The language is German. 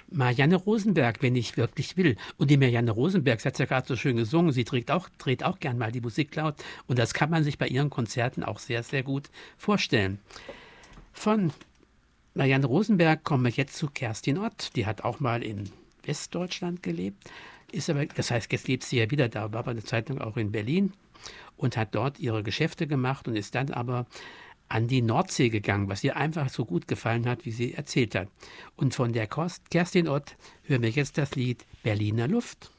Marianne Rosenberg, wenn ich wirklich will. Und die Marianne Rosenberg, sie hat ja gerade so schön gesungen, sie dreht auch gern mal die Musik laut. Und das kann man sich bei ihren Konzerten auch sehr, sehr gut vorstellen. Von Marianne Rosenberg kommen wir jetzt zu Kerstin Ott. Die hat auch mal in Westdeutschland gelebt. Ist aber, das heißt, jetzt lebt sie ja wieder da, war bei der Zeitung auch in Berlin und hat dort ihre Geschäfte gemacht und ist dann aber an die Nordsee gegangen, was ihr einfach so gut gefallen hat, wie sie erzählt hat. Und von der Kerstin Ott hören wir jetzt das Lied Berliner Luft.